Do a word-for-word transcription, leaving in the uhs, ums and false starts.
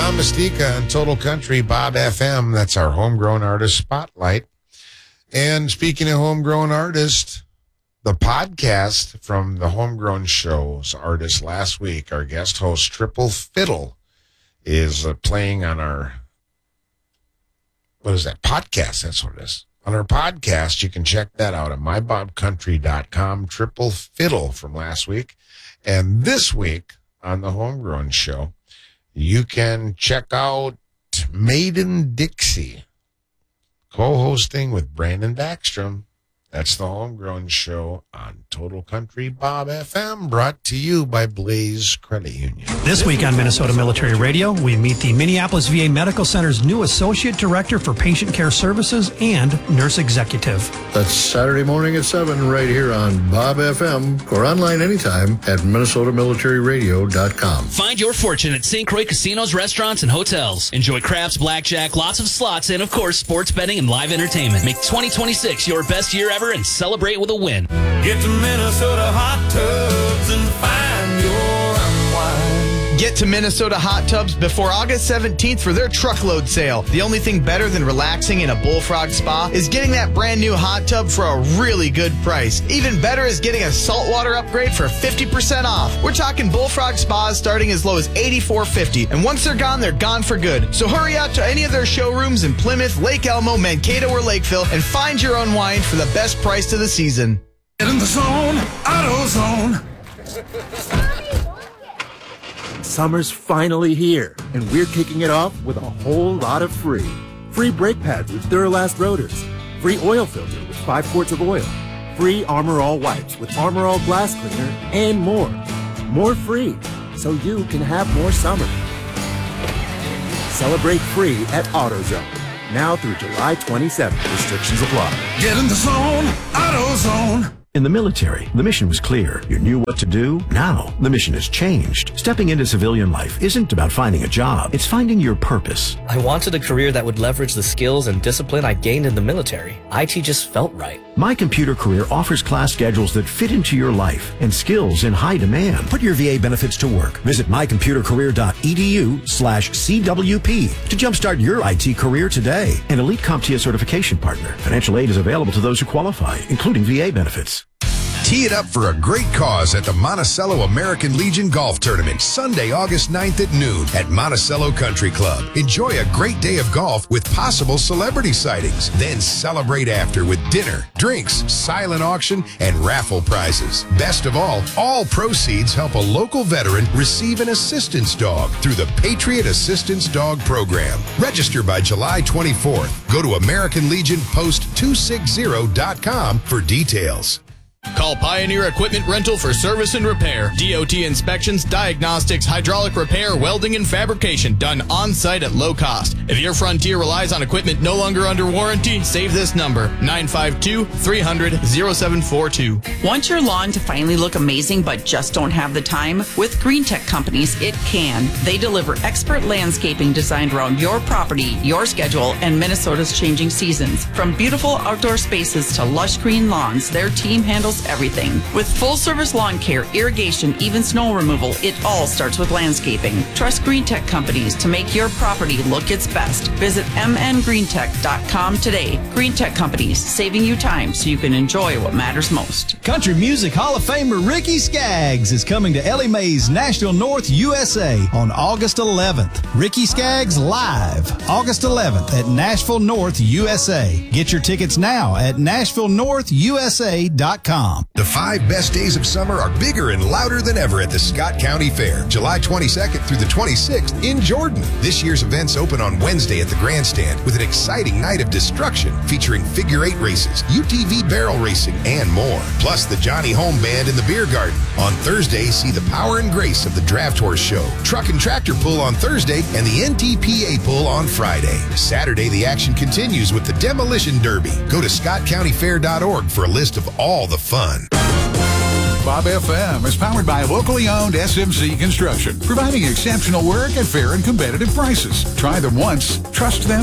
Tom Mystica on Total Country, Bob F M. That's our homegrown artist spotlight. And speaking of homegrown artists, the podcast from the Homegrown Show's artist last week, our guest host, Triple Fiddle, is uh, playing on our, what is that, podcast? That's what it is. On our podcast, you can check that out at my bob country dot com, Triple Fiddle from last week. And this week on the Homegrown Show, you can check out Maiden Dixie, co-hosting with Brandon Backstrom. That's the Homegrown Show on Total Country Bob F M, brought to you by Blaze Credit Union. This week on Minnesota Military Radio, we meet the Minneapolis V A Medical Center's new Associate Director for Patient Care Services and Nurse Executive. That's Saturday morning at seven right here on Bob F M or online anytime at minnesota military radio dot com. Find your fortune at Saint Croix Casinos, Restaurants, and Hotels. Enjoy craps, blackjack, lots of slots, and, of course, sports betting and live entertainment. Make twenty twenty-six your best year ever and celebrate with a win. Get to Minnesota Hot Tubs and find your unwind. Get to Minnesota Hot Tubs before August seventeenth for their truckload sale. The only thing better than relaxing in a Bullfrog spa is getting that brand new hot tub for a really good price. Even better is getting a saltwater upgrade for fifty percent off. We're talking Bullfrog spas starting as low as eighty-four fifty, and once they're gone, they're gone for good. So hurry out to any of their showrooms in Plymouth, Lake Elmo, Mankato, or Lakeville and find your unwind for the best price of the season. Get in the zone, AutoZone. Summer's finally here, and we're kicking it off with a whole lot of free. Free brake pads with Duralast rotors. Free oil filter with five quarts of oil. Free Armor All wipes with Armor All glass cleaner, and more. More free, so you can have more summer. Celebrate free at AutoZone. Now through July twenty-seventh. Restrictions apply. Get in the zone, AutoZone. In the military, the mission was clear. You knew what to do. Now, the mission has changed. Stepping into civilian life isn't about finding a job. It's finding your purpose. I wanted a career that would leverage the skills and discipline I gained in the military. I T just felt right. My Computer Career offers class schedules that fit into your life and skills in high demand. Put your V A benefits to work. Visit my computer career dot e d u slash C W P to jumpstart your I T career today. An Elite CompTIA certification partner. Financial aid is available to those who qualify, including V A benefits. Tee it up for a great cause at the Monticello American Legion Golf Tournament, Sunday, August ninth at noon at Monticello Country Club. Enjoy a great day of golf with possible celebrity sightings. Then celebrate after with dinner, drinks, silent auction, and raffle prizes. Best of all, all proceeds help a local veteran receive an assistance dog through the Patriot Assistance Dog Program. Register by July twenty-fourth. Go to American Legion Post two sixty dot com for details. Call Pioneer Equipment Rental for service and repair. D O T inspections, diagnostics, hydraulic repair, welding, and fabrication done on-site at low cost. If your Frontier relies on equipment no longer under warranty, save this number, nine five two, three hundred, oh seven four two. Want your lawn to finally look amazing but just don't have the time? With Green Tech Companies, it can. They deliver expert landscaping designed around your property, your schedule, and Minnesota's changing seasons. From beautiful outdoor spaces to lush green lawns, their team handles everything. With full-service lawn care, irrigation, even snow removal, it all starts with landscaping. Trust Green Tech Companies to make your property look its best. Visit m n green tech dot com today. Green Tech Companies, saving you time so you can enjoy what matters most. Country Music Hall of Famer Ricky Skaggs is coming to Ellie Mae's Nashville North, U S A on August eleventh. Ricky Skaggs live, August eleventh at Nashville North, U S A. Get your tickets now at nashville north u s a dot com. The five best days of summer are bigger and louder than ever at the Scott County Fair, July twenty-second through the twenty-sixth in Jordan. This year's events open on Wednesday at the Grandstand with an exciting night of destruction featuring figure eight races, U T V barrel racing, and more. Plus the Johnny Home Band in the Beer Garden. On Thursday, see the power and grace of the Draft Horse Show, Truck and Tractor Pull on Thursday, and the N T P A Pull on Friday. Saturday, the action continues with the Demolition Derby. Go to scott county fair dot org for a list of all the fun. Bob F M is powered by locally owned S M C Construction, providing exceptional work at fair and competitive prices. Try them once, trust them